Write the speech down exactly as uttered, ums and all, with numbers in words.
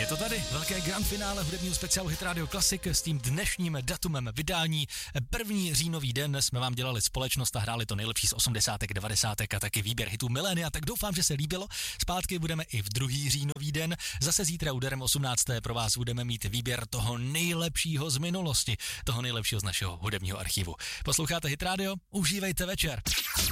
Je to tady, velké grand finále hudebního speciálu Hit Radio Classic s tím dnešním datumem vydání. První říjnový den jsme vám dělali společnost a hráli to nejlepší z osmdesátek, devadesátek a taky výběr hitů milénia, tak doufám, že se líbilo. Zpátky budeme i v druhý říjnový den. Zase zítra úderem osmnáctého pro vás budeme mít výběr toho nejlepšího z minulosti, toho nejlepšího z našeho hudebního archivu. Posloucháte Hit Radio? Užívejte večer.